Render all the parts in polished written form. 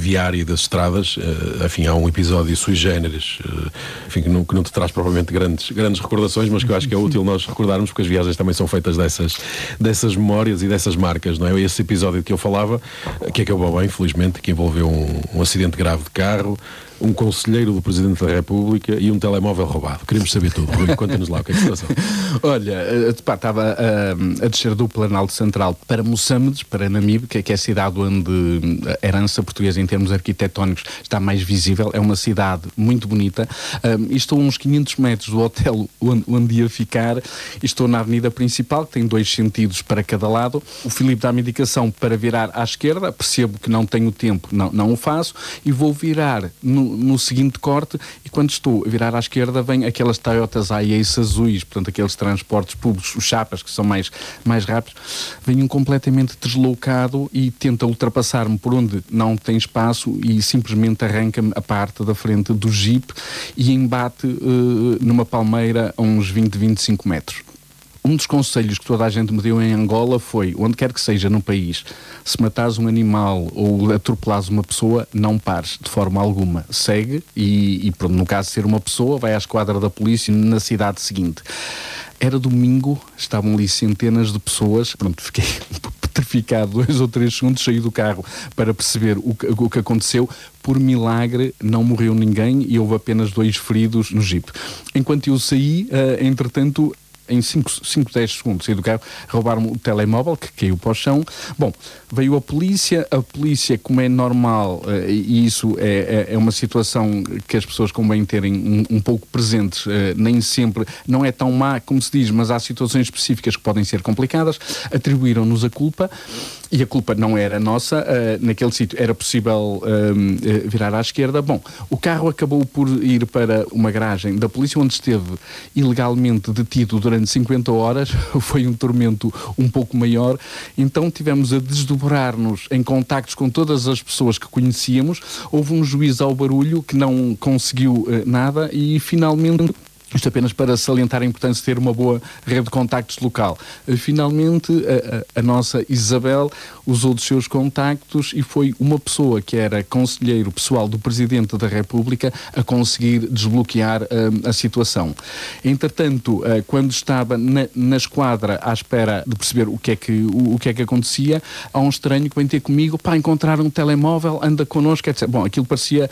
viária e das estradas. Enfim, há um episódio sui generis, enfim, que não te traz provavelmente grandes recordações, mas que eu acho que é útil nós recordarmos, porque as viagens também são feitas dessas memórias e dessas marcas, não é? Esse episódio que eu falava, que acabou bem, felizmente, que envolveu um acidente grave de carro, um conselheiro do Presidente da República e um telemóvel roubado. Queremos saber tudo. Rui, conta-nos lá o que é que se passou. Olha, estava a descer do Planalto Central para Moçambique, para Namibe, que é a cidade onde a herança portuguesa em termos arquitetónicos está mais visível. É uma cidade muito bonita. E estou a uns 500 metros do hotel onde ia ficar, e estou na avenida principal, que tem 2 sentidos para cada lado. O Filipe dá-me indicação para virar à esquerda, percebo que não tenho tempo, não o faço, e vou virar no seguinte corte, e quando estou a virar à esquerda vem aquelas Toyotas Hiace azuis, portanto aqueles transportes públicos, os chapas, que são mais rápidos, vem um completamente deslocado e tenta ultrapassar-me por onde não tem espaço e simplesmente arranca-me a parte da frente do Jeep e embate numa palmeira a uns 20-25 metros. Um dos conselhos que toda a gente me deu em Angola foi, onde quer que seja no país, se matares um animal ou atropelares uma pessoa, não pares de forma alguma. Segue e pronto, no caso de ser uma pessoa, vai à esquadra da polícia na cidade seguinte. Era domingo, estavam ali centenas de pessoas, pronto, fiquei petrificado 2 ou 3 segundos, saí do carro para perceber o que aconteceu. Por milagre, não morreu ninguém e houve apenas 2 feridos no Jeep. Enquanto eu saí, entretanto, em 10 segundos saí do carro, roubaram-me o telemóvel, que caiu para o chão. Bom, veio a polícia, como é normal, e isso é uma situação que as pessoas convém terem um pouco presentes, nem sempre, não é tão má como se diz, mas há situações específicas que podem ser complicadas, atribuíram-nos a culpa, e a culpa não era nossa, naquele sítio era possível virar à esquerda. Bom, o carro acabou por ir para uma garagem da polícia, onde esteve ilegalmente detido durante 50 horas, foi um tormento um pouco maior, então tivemos a desdobrar-nos em contactos com todas as pessoas que conhecíamos, houve um juiz ao barulho que não conseguiu nada e finalmente... Isto apenas para salientar a importância de ter uma boa rede de contactos local. Finalmente, a nossa Isabel usou dos seus contactos e foi uma pessoa que era conselheiro pessoal do Presidente da República a conseguir desbloquear a situação. Entretanto, quando estava na esquadra à espera de perceber o que é que acontecia, há um estranho que vem ter comigo, encontrar um telemóvel, anda connosco, etc. Bom, aquilo parecia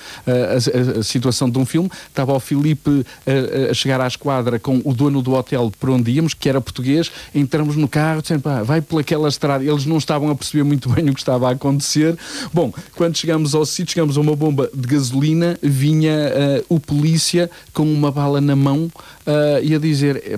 a situação de um filme. Estava o Filipe a chegar à esquadra com o dono do hotel por onde íamos, que era português, entramos no carro, dizendo, vai por aquela estrada. Eles não estavam a perceber muito bem o que estava a acontecer. Bom, quando chegamos ao sítio, chegamos a uma bomba de gasolina, vinha o polícia com uma bala na mão e a dizer,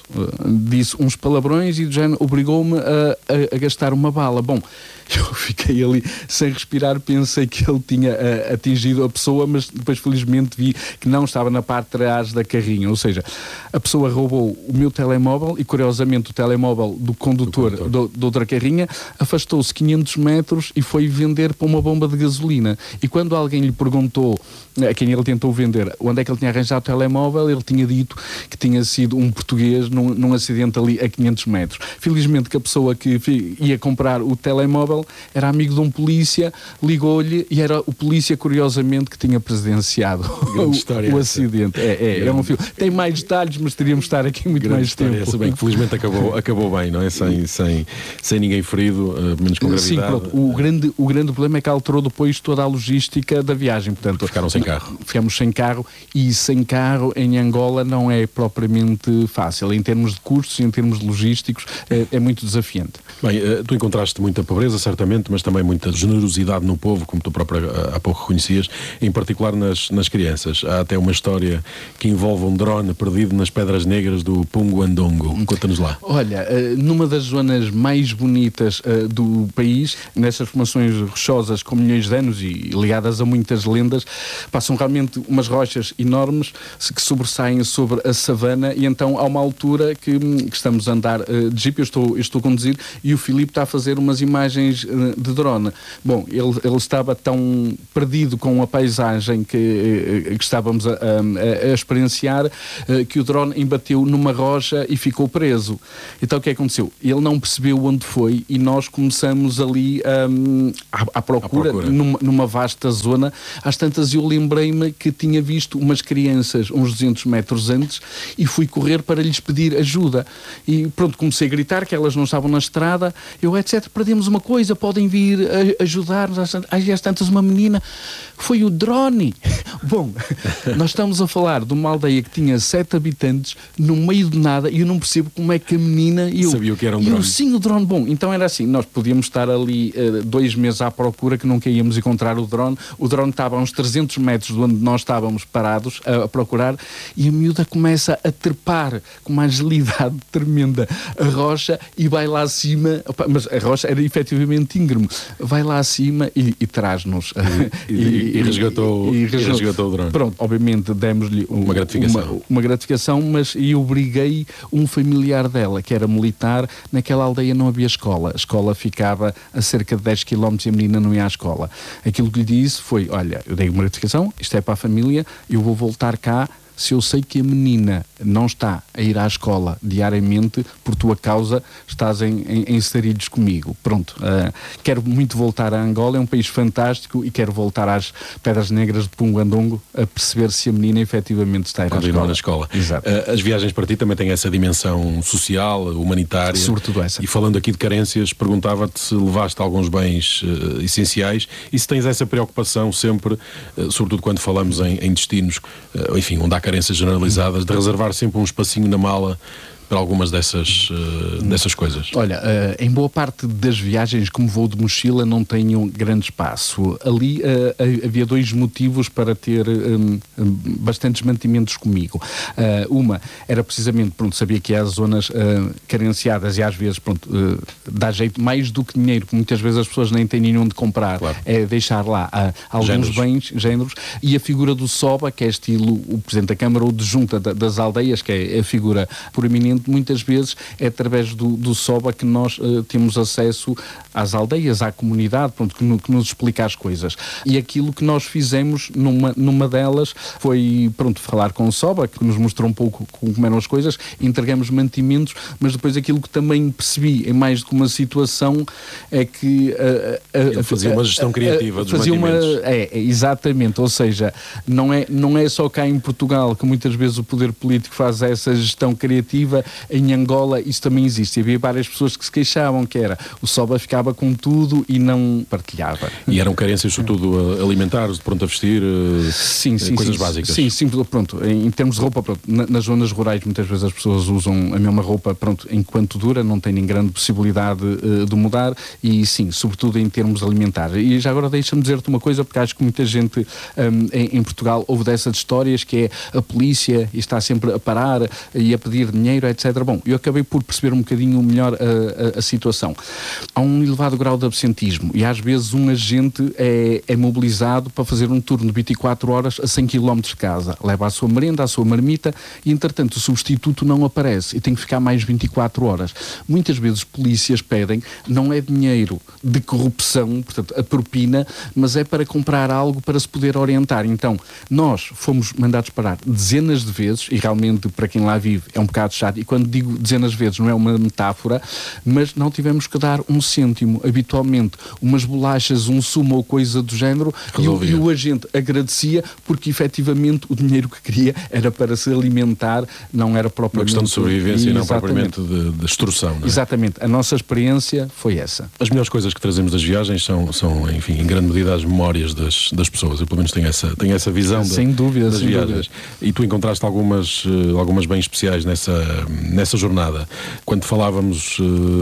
disse uns palavrões e do género obrigou-me a gastar uma bala. Bom, eu fiquei ali sem respirar, pensei que ele tinha atingido a pessoa, mas depois felizmente vi que não, estava na parte de trás da carrinha, ou seja, a pessoa roubou o meu telemóvel e curiosamente o telemóvel do condutor de outra carrinha, afastou-se 500 metros e foi vender para uma bomba de gasolina. E quando alguém lhe perguntou a quem ele tentou vender onde é que ele tinha arranjado o telemóvel, ele tinha dito que tinha sido um português num acidente ali a 500 metros. Felizmente que a pessoa que ia comprar o telemóvel era amigo de um polícia, ligou-lhe e era o polícia, curiosamente, que tinha presenciado o acidente. É um filme. Tem mais detalhes, mas teríamos de estar aqui muito mais tempo. Essa, bem, que felizmente acabou bem, não é? Sem ninguém ferido, menos com gravidade. Sim, pronto. O grande problema é que alterou depois toda a logística da viagem. Portanto, ficaram sem carro. Ficamos sem carro, e sem carro em Angola não é propriamente fácil. Em termos de custos, em termos logísticos, é muito desafiante. Bem, tu encontraste muita pobreza, certamente, mas também muita generosidade no povo, como tu próprio há pouco reconhecias, em particular nas crianças. Há até uma história que envolve um drone perdido nas Pedras Negras do Punguandongo. Conta-nos lá. Olha, numa das zonas mais bonitas do país, nessas formações rochosas com milhões de anos e ligadas a muitas lendas, passam realmente umas rochas enormes que sobressaem sobre a savana, e então há uma altura que estamos a andar de Jeep, eu estou a conduzir, e o Filipe está a fazer umas imagens imagens de drone. Bom, ele estava tão perdido com a paisagem que estávamos a experienciar que o drone embateu numa rocha e ficou preso. Então o que aconteceu? Ele não percebeu onde foi e nós começamos ali à procura. Numa vasta zona. Às tantas eu lembrei-me que tinha visto umas crianças uns 200 metros antes e fui correr para lhes pedir ajuda. E pronto, comecei a gritar que elas não estavam na estrada. Eu, etc, perdemos uma coisa, podem vir ajudar-nos. Às tantas uma menina, foi o drone. Bom, nós estamos a falar de uma aldeia que tinha 7 habitantes no meio de nada e eu não percebo como é que a menina... Sabia o que era um drone. Sim, o drone. Bom, então era assim, nós podíamos estar ali 2 meses à procura que nunca íamos encontrar o drone. O drone estava a uns 300 metros de onde nós estávamos parados a procurar e a miúda começa a trepar com uma agilidade tremenda a rocha e vai lá acima, mas a rocha era efetivamente íngreme, vai lá acima e traz-nos. E resgatou o drone. Pronto, obviamente demos-lhe uma gratificação, mas eu obriguei um familiar dela, que era militar, naquela aldeia não havia escola. A escola ficava a cerca de 10 km e a menina não ia à escola. Aquilo que lhe disse foi, olha, eu dei uma gratificação, isto é para a família, eu vou voltar cá se eu sei que a menina não está a ir à escola diariamente, por tua causa estás em sarilhos comigo. Pronto, quero muito voltar a Angola, é um país fantástico e quero voltar às Pedras Negras de Pungandongo a perceber se a menina efetivamente está a ir à escola. Exato. As viagens para ti também têm essa dimensão social, humanitária. Sobretudo essa. E falando aqui de carências, perguntava-te se levaste alguns bens essenciais e se tens essa preocupação sempre, sobretudo quando falamos em destinos, enfim, onde há carências generalizadas, de reservar sempre um espacinho na mala para algumas dessas coisas. Olha, em boa parte das viagens, como voo de mochila, não tenho grande espaço. Ali havia 2 motivos para ter bastantes mantimentos comigo. Uma era precisamente, pronto, sabia que há zonas carenciadas e às vezes, pronto, dá jeito mais do que dinheiro, que muitas vezes as pessoas nem têm nenhum de comprar. Claro. É deixar lá alguns bens, géneros, e a figura do SOBA, que é estilo o Presidente da Câmara ou de Junta das Aldeias, que é a figura proeminente, muitas vezes é através do SOBA que nós temos acesso às aldeias, à comunidade, pronto, que nos explica as coisas. E aquilo que nós fizemos numa delas foi, pronto, falar com o SOBA, que nos mostrou um pouco como eram as coisas, entregamos mantimentos, mas depois aquilo que também percebi em mais do que uma situação é que... fazia uma gestão criativa dos mantimentos. Exatamente, ou seja, não é só cá em Portugal que muitas vezes o poder político faz essa gestão criativa. Em Angola isso também existe. Havia várias pessoas que se queixavam que era o SOBA ficava com tudo e não partilhava. E eram carências sobretudo alimentares, de pronto a vestir, coisas básicas. Sim, pronto. Em termos de roupa, pronto, nas zonas rurais muitas vezes as pessoas usam a mesma roupa, pronto, enquanto dura, não têm grande possibilidade de mudar e sim, sobretudo em termos alimentares. E já agora deixa-me dizer-te uma coisa, porque acho que muita gente em Portugal ouve dessas histórias que é a polícia e está sempre a parar e a pedir dinheiro, etc. Bom, eu acabei por perceber um bocadinho melhor a situação. Há um elevado grau de absentismo e às vezes um agente é mobilizado para fazer um turno de 24 horas a 100 km de casa. Leva a sua merenda, a sua marmita e, entretanto, o substituto não aparece e tem que ficar mais 24 horas. Muitas vezes polícias pedem, não é dinheiro de corrupção, portanto, a propina, mas é para comprar algo para se poder orientar. Então, nós fomos mandados parar dezenas de vezes e realmente, para quem lá vive, é um bocado chato. E quando digo dezenas de vezes, não é uma metáfora, mas não tivemos que dar um cêntimo. Habitualmente, umas bolachas, um sumo ou coisa do género, e o agente agradecia porque, efetivamente, o dinheiro que queria era para se alimentar, não era propriamente... Uma questão de sobrevivência e não propriamente de extorsão, não é? Exatamente. A nossa experiência foi essa. As melhores coisas que trazemos das viagens são enfim, em grande medida as memórias das pessoas. Eu, pelo menos, tenho essa visão sem dúvida, das viagens. E tu encontraste algumas bem especiais nessa jornada. Quando falávamos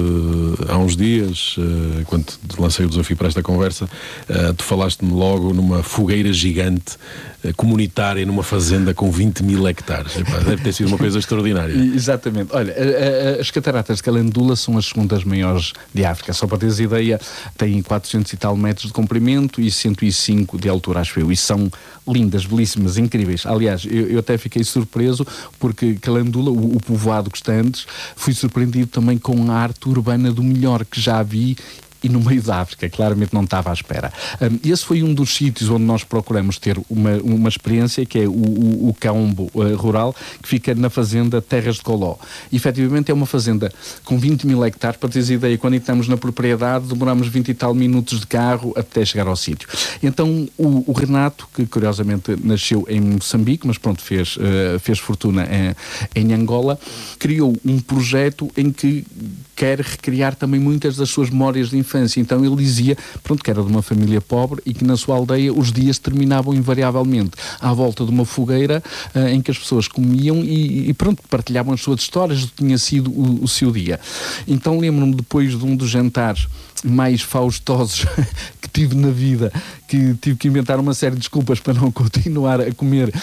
há uns dias, quando te lancei o desafio para esta conversa, tu falaste-me logo numa fogueira gigante comunitária numa fazenda com 20 mil hectares. Deve ter sido uma coisa extraordinária. Exatamente. Olha, as cataratas de Calendula são as segundas maiores de África. Só para teres ideia, têm 400 e tal metros de comprimento e 105 de altura, acho eu. E são lindas, belíssimas, incríveis. Aliás, eu até fiquei surpreso porque Calendula, o povoado que está antes, fui surpreendido também com a arte urbana do melhor que já vi e no meio da África, claramente não estava à espera. Esse foi um dos sítios onde nós procuramos ter uma experiência, que é o Kaombo rural, que fica na fazenda Terras de Coló. E, efetivamente, é uma fazenda com 20 mil hectares. Para teres ideia, quando entramos na propriedade, demoramos 20 e tal minutos de carro até chegar ao sítio. Então, o Renato, que curiosamente nasceu em Moçambique, mas pronto, fez fortuna em Angola, criou um projeto em que quer recriar também muitas das suas memórias de infância. Então ele dizia, pronto, que era de uma família pobre e que na sua aldeia os dias terminavam invariavelmente à volta de uma fogueira em que as pessoas comiam e pronto, partilhavam as suas histórias do que tinha sido o seu dia. Então lembro-me, depois de um dos jantares mais faustosos que tive na vida, que tive que inventar uma série de desculpas para não continuar a comer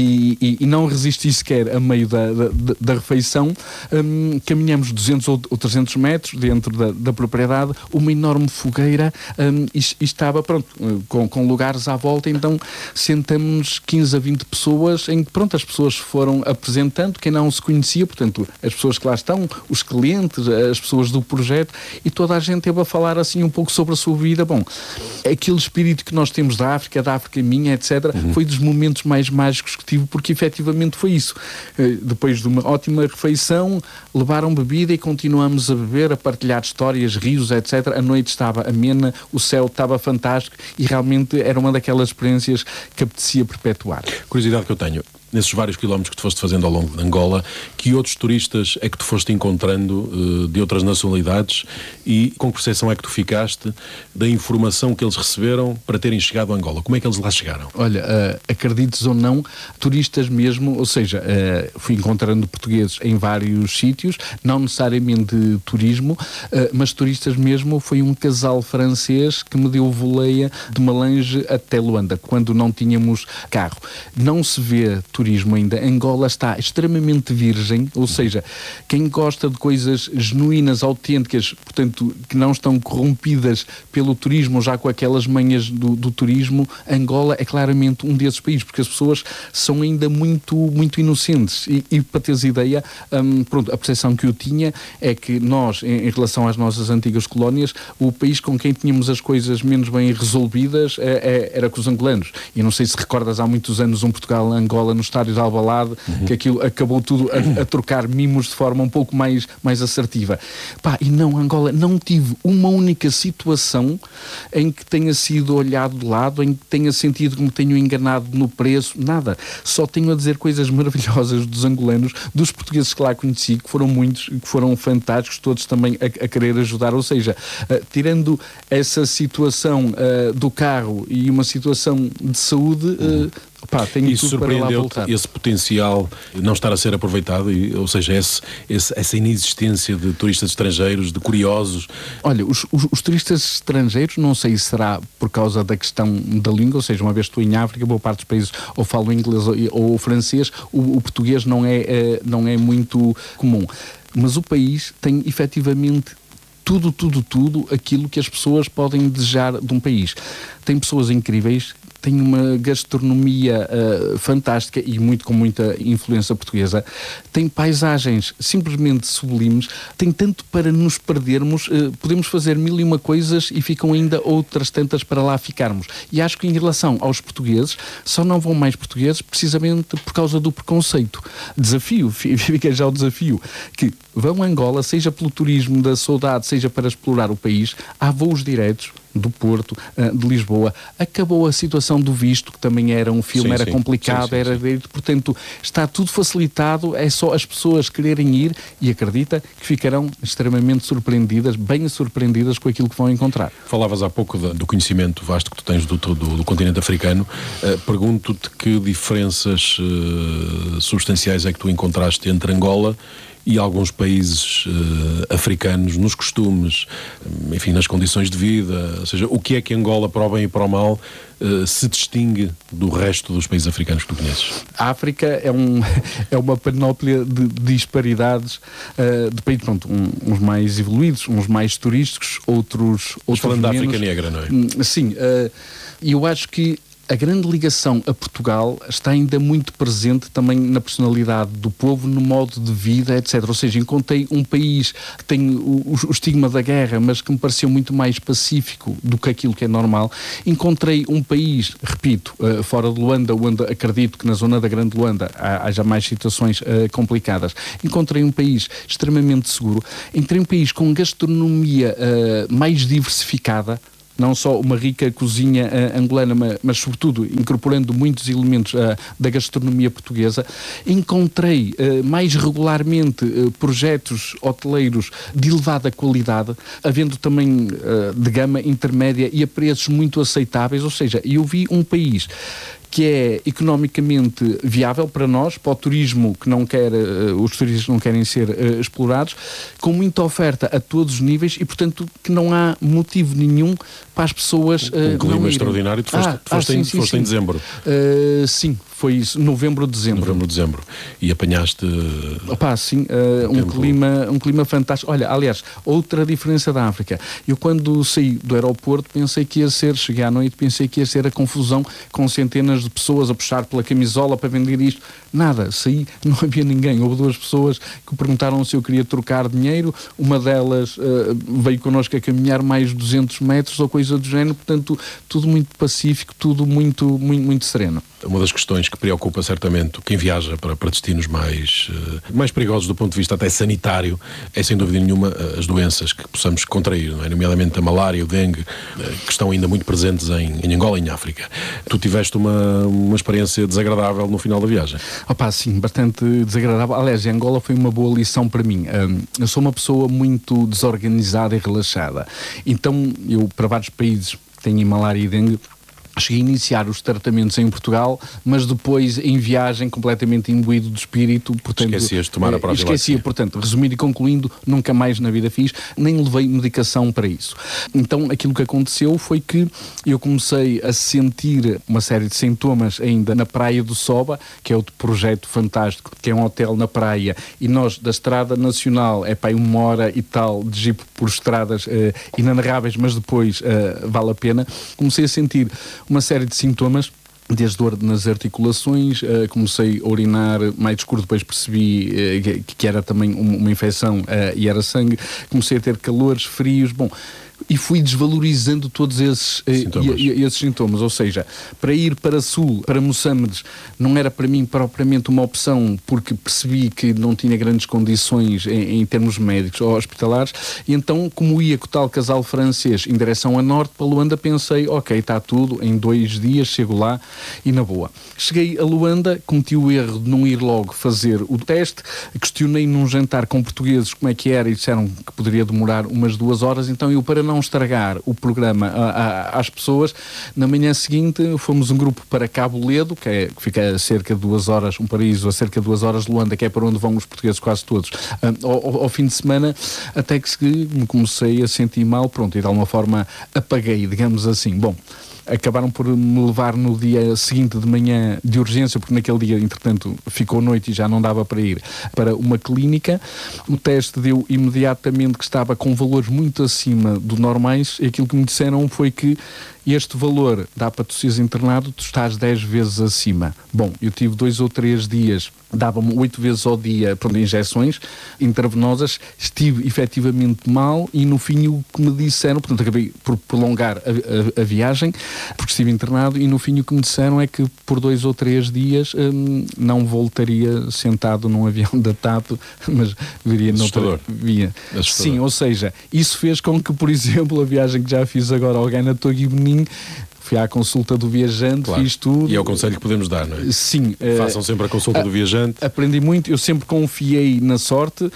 e não resisti sequer a meio da refeição. Caminhamos 200 ou 300 metros dentro da propriedade, uma enorme fogueira, e estava, pronto, com lugares à volta. Então sentamos 15 a 20 pessoas, em que, pronto, as pessoas foram apresentando, quem não se conhecia, portanto, as pessoas que lá estão, os clientes, as pessoas do projeto, e toda a gente teve a falar assim um pouco sobre a sua vida. Bom, aquele espírito que nós temos da África minha, etc., foi dos momentos mais mágicos que tive, porque efetivamente foi isso. Depois de uma ótima refeição, levaram bebida e continuamos a beber, a partilhar histórias, rios, etc. A noite estava amena, o céu estava fantástico e realmente era uma daquelas experiências que apetecia perpetuar. Curiosidade que eu tenho, nesses vários quilómetros que tu foste fazendo ao longo de Angola, que outros turistas é que tu foste encontrando de outras nacionalidades e com que percepção é que tu ficaste da informação que eles receberam para terem chegado a Angola? Como é que eles lá chegaram? Olha, acredites ou não, turistas mesmo, ou seja, fui encontrando portugueses em vários sítios, não necessariamente de turismo, mas turistas mesmo. Foi um casal francês que me deu voleia de Malange até Luanda, quando não tínhamos carro. Não se vê turismo ainda. Angola está extremamente virgem, ou seja, quem gosta de coisas genuínas, autênticas, portanto, que não estão corrompidas pelo turismo, já com aquelas manhas do turismo, Angola é claramente um desses países, porque as pessoas são ainda muito, muito inocentes. E para teres ideia, pronto, a percepção que eu tinha é que nós, em relação às nossas antigas colónias, o país com quem tínhamos as coisas menos bem resolvidas era com os angolanos. E não sei se recordas, há muitos anos, Portugal-Angola no estádio de Alvalade, que aquilo acabou tudo a trocar mimos de forma um pouco mais assertiva. E não, Angola, não tive uma única situação em que tenha sido olhado de lado, em que tenha sentido que me tenho enganado no preço, nada. Só tenho a dizer coisas maravilhosas dos angolanos, dos portugueses que lá conheci, que foram muitos, que foram fantásticos, todos também a querer ajudar. Ou seja, tirando essa situação do carro e uma situação de saúde, tenho isso tudo para lá voltar. Esse potencial não estar a ser aproveitado, ou seja, essa inexistência de turistas estrangeiros, de curiosos? Olha, os turistas estrangeiros, não sei se será por causa da questão da língua, ou seja, uma vez estou em África, boa parte dos países ou falo inglês ou francês, o português não é muito comum. Mas o país tem efetivamente tudo aquilo que as pessoas podem desejar de um país. Tem pessoas incríveis, tem uma gastronomia fantástica e com muita influência portuguesa, tem paisagens simplesmente sublimes, tem tanto para nos perdermos, podemos fazer 1001 coisas e ficam ainda outras tantas para lá ficarmos. E acho que em relação aos portugueses, só não vão mais portugueses precisamente por causa do preconceito. Fica já o desafio, que vão a Angola, seja pelo turismo da saudade, seja para explorar o país, há voos diretos do Porto, de Lisboa. Acabou a situação do visto, que também era um filme, era complicado, portanto, está tudo facilitado, é só as pessoas quererem ir e acredita que ficarão extremamente surpreendidas, bem surpreendidas com aquilo que vão encontrar. Falavas há pouco do conhecimento vasto que tu tens do continente africano. Pergunto-te que diferenças substanciais é que tu encontraste entre Angola e alguns países africanos, nos costumes, enfim, nas condições de vida, ou seja, o que é que Angola, para o bem e para o mal, se distingue do resto dos países africanos que tu conheces? A África é uma panóplia de disparidades de países, pronto, uns mais evoluídos, uns mais turísticos, outros falando da menos. África Negra, não é? Sim, e eu acho que a grande ligação a Portugal está ainda muito presente também na personalidade do povo, no modo de vida, etc. Ou seja, encontrei um país que tem o estigma da guerra, mas que me pareceu muito mais pacífico do que aquilo que é normal. Encontrei um país, repito, fora de Luanda, onde acredito que na zona da Grande Luanda haja mais situações complicadas. Encontrei um país extremamente seguro. Encontrei um país com gastronomia mais diversificada, não só uma rica cozinha angolana, mas sobretudo incorporando muitos elementos da gastronomia portuguesa. Encontrei mais regularmente projetos hoteleiros de elevada qualidade, havendo também de gama intermédia e a preços muito aceitáveis, ou seja, eu vi um país que é economicamente viável para nós, para o turismo que não quer, os turistas não querem ser explorados, com muita oferta a todos os níveis e, portanto, que não há motivo nenhum para as pessoas um clima extraordinário. Tu foste em dezembro. Sim, foi isso, novembro, dezembro. E apanhaste... Sim, um clima fantástico. Olha, aliás, outra diferença da África. Eu quando saí do aeroporto cheguei à noite, pensei que ia ser a confusão com centenas de pessoas a puxar pela camisola para vender isto. Nada, saí, não havia ninguém. Houve 2 pessoas que perguntaram se eu queria trocar dinheiro. Uma delas veio connosco a caminhar mais 200 metros ou coisa do género. Portanto, tudo muito pacífico, tudo muito sereno. Uma das questões que preocupa certamente quem viaja para destinos mais perigosos do ponto de vista até sanitário é sem dúvida nenhuma as doenças que possamos contrair, não é? Nomeadamente a malária, o dengue, que estão ainda muito presentes em Angola e em África. Tu tiveste uma experiência desagradável no final da viagem? Sim, bastante desagradável. Aliás, em Angola foi uma boa lição para mim. Eu sou uma pessoa muito desorganizada e relaxada. Então, eu para vários países que têm malária e dengue, cheguei a iniciar os tratamentos em Portugal, mas depois em viagem completamente imbuído de espírito, portanto... Esquecias de tomar a profilaxia. Portanto, resumindo e concluindo, nunca mais na vida fiz, nem levei medicação para isso. Então, aquilo que aconteceu foi que eu comecei a sentir uma série de sintomas ainda na Praia do Soba, que é outro projeto fantástico, que é um hotel na praia, e nós da Estrada Nacional, para 1 hora e tal de jeep por estradas inanarráveis, mas depois vale a pena, comecei a sentir uma série de sintomas, desde dor nas articulações, comecei a urinar mais escuro, depois percebi que era também uma infecção e era sangue, comecei a ter calores, frios, e fui desvalorizando todos esses sintomas, ou seja, para ir para Sul, para Moçambique, não era para mim propriamente uma opção, porque percebi que não tinha grandes condições em termos médicos ou hospitalares, e então, como ia com o tal casal francês em direção a norte, para Luanda, pensei, ok, está tudo, em 2 dias chego lá e na boa. Cheguei a Luanda, cometi o erro de não ir logo fazer o teste, questionei num jantar com portugueses como é que era e disseram que poderia demorar umas 2 horas, então eu, para não estragar o programa às pessoas, na manhã seguinte fomos um grupo para Cabo Ledo, que fica a cerca de 2 horas, um paraíso a cerca de 2 horas de Luanda, que é para onde vão os portugueses quase todos, ao fim de semana, até que me comecei a sentir mal, pronto, e de alguma forma apaguei, digamos assim. Acabaram por me levar no dia seguinte de manhã de urgência, porque naquele dia, entretanto, ficou noite e já não dava para ir para uma clínica. O teste deu imediatamente que estava com valores muito acima do normais, e aquilo que me disseram foi que este valor dá para tu seres internado, tu estás 10 vezes acima. Eu tive 2 ou 3 dias, dava-me 8 vezes ao dia por injeções intravenosas, estive efetivamente mal e no fim o que me disseram, portanto acabei por prolongar a viagem, porque estive internado, e no fim o que me disseram é que por 2 ou 3 dias não voltaria sentado num avião da TAP, mas viria noutra via. Sim, ou seja, isso fez com que, por exemplo, a viagem que já fiz agora ao Ghana, Togo e Benin, fui à consulta do viajante, claro, fiz tudo. E é o conselho que podemos dar, não é? Sim. Façam sempre a consulta do viajante. Aprendi muito, eu sempre confiei na sorte,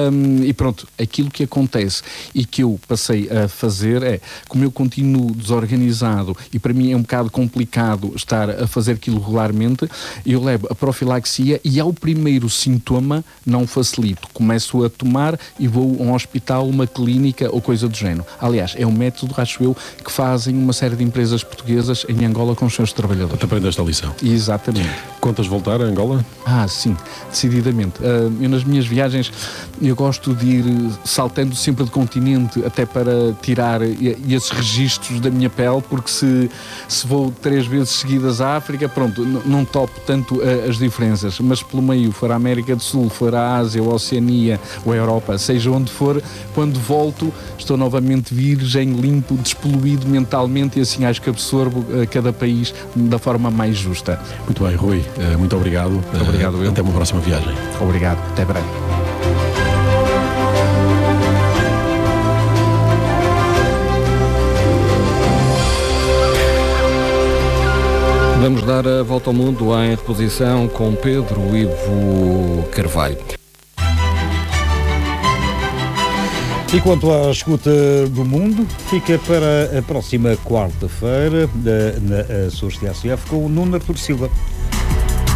e pronto, aquilo que acontece e que eu passei a fazer é, como eu continuo desorganizado e para mim é um bocado complicado estar a fazer aquilo regularmente, eu levo a profilaxia e ao primeiro sintoma não facilito. Começo a tomar e vou a um hospital, uma clínica ou coisa do género. Aliás, é um método, acho eu, que fazem uma série de empresas portuguesas portuguesas em Angola com os seus trabalhadores. Te aprendeste a lição. Exatamente. Contas voltar a Angola? Sim, decididamente. Eu nas minhas viagens, eu gosto de ir saltando sempre de continente, até para tirar esses registros da minha pele, porque se vou 3 vezes seguidas à África, pronto, não topo tanto as diferenças, mas pelo meio, for a América do Sul, for a Ásia, ou a Oceania, ou a Europa, seja onde for, quando volto, estou novamente virgem, limpo, despoluído mentalmente, e assim acho que absorvo cada país da forma mais justa. Muito bem, Rui, muito obrigado. Obrigado, até uma próxima viagem. Obrigado, até breve. Vamos dar a volta ao mundo em reposição com Pedro Ivo Carvalho. E quanto à escuta do mundo, fica para a próxima quarta-feira na Associação com o Nuno Artur Silva.